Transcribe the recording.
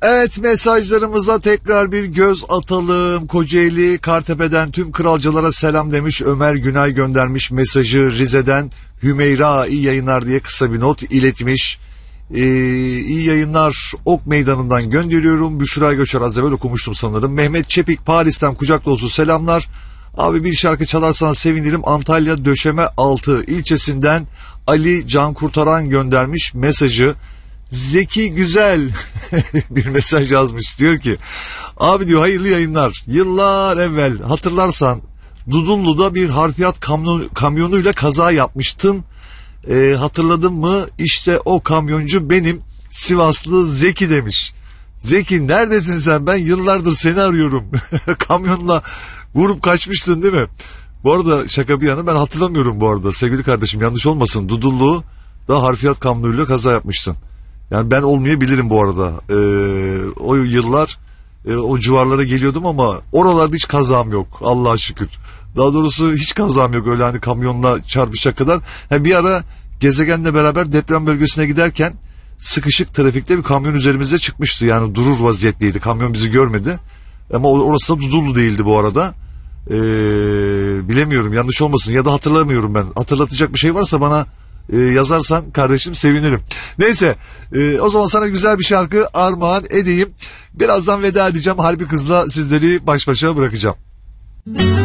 Evet, mesajlarımıza tekrar bir göz atalım. Kocaeli Kartepe'den tüm kralcılara selam demiş. Ömer Günay göndermiş mesajı. Rize'den Hümeyra iyi yayınlar diye kısa bir not iletmiş. İyi yayınlar Ok Meydanı'ndan gönderiyorum. Büşra Göçer, az evvel okumuştum sanırım. Mehmet Çepik Paris'ten kucak dolusu selamlar. Abi bir şarkı çalarsan sevinirim. Antalya Döşeme Altı ilçesinden Ali Can Kurtaran göndermiş mesajı. Zeki Güzel bir mesaj yazmış, diyor ki abi diyor hayırlı yayınlar, yıllar evvel hatırlarsan Dudullu'da bir harfiyat kamyonuyla kaza yapmıştın, hatırladın mı? İşte o kamyoncu benim, Sivaslı Zeki demiş. Zeki neredesin sen, ben yıllardır seni arıyorum. Kamyonla vurup kaçmıştın değil mi? Bu arada şaka bir yana ben hatırlamıyorum bu arada sevgili kardeşim, yanlış olmasın, Dudullu'da harfiyat kamyonuyla kaza yapmıştın. Yani ben olmayabilirim bu arada. O yıllar o civarlara geliyordum ama oralarda hiç kazam yok Allah'a şükür. Daha doğrusu hiç kazam yok öyle hani kamyonla çarpışacak kadar. Bir ara gezegenle beraber deprem bölgesine giderken sıkışık trafikte bir kamyon üzerimize çıkmıştı. Yani durur vaziyetteydi. Kamyon bizi görmedi. Ama orası da Dudullu değildi bu arada. Bilemiyorum, yanlış olmasın ya da hatırlamıyorum ben. Hatırlatacak bir şey varsa bana yazarsan kardeşim sevinirim. Neyse, o zaman sana güzel bir şarkı armağan edeyim. Birazdan veda edeceğim. Harbi Kız'la sizleri baş başa bırakacağım.